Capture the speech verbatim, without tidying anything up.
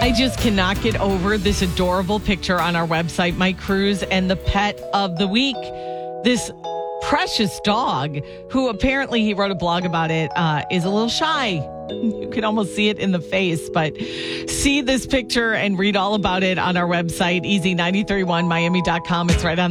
I just cannot get over this adorable picture on our website, Mike Cruz, and the pet of the week. This precious dog, who apparently, he wrote a blog about it, uh, is a little shy. You can almost see it in the face, but see this picture and read all about it on our website, easy nine three one miami dot com. It's right on